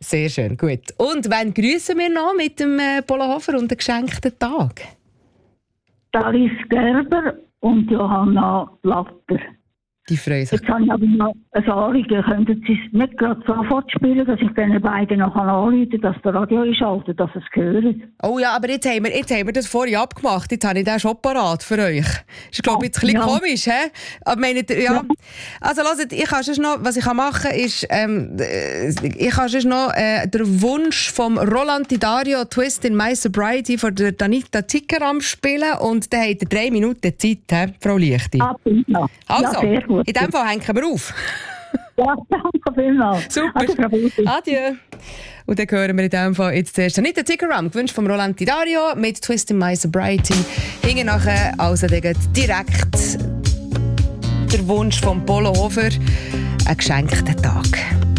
Sehr schön, gut. Und wann grüßen wir noch mit dem Polohofer und dem geschenkten Tag? Alice Gerber und Johanna Latter. Die freuen sich. Jetzt habe ich aber noch ein Anliegen. Könnten Sie es nicht gerade sofort spielen, dass ich den beiden noch anrufen kann, dass der Radio einschaltet, dass sie es hören? Oh ja, aber jetzt haben wir das vorhin abgemacht. Jetzt habe ich den schon parat für euch. Ist, glaube ich, jetzt ein bisschen komisch, hä? Aber meint ihr, ja. Also, hört, ich kann sonst noch, was ich machen kann, ist, ich kann sonst noch den Wunsch vom Roland Di Dario «Twist in My Sobriety» von der Danita Zickeram spielen. Und dann habt ihr 3 Minuten Zeit, he, Frau Lichti. Ja. Also, sehr gut. In dem Fall hängen wir auf. Ja, danke vielmals. Super. Adieu. Und dann hören wir in dem Fall jetzt zuerst Danita Zickeram, gewünscht von Roland Di Dario mit «Twist in My Sobriety». Hinten nachher also direkt der Wunsch von Polohofer, einen geschenkten Tag.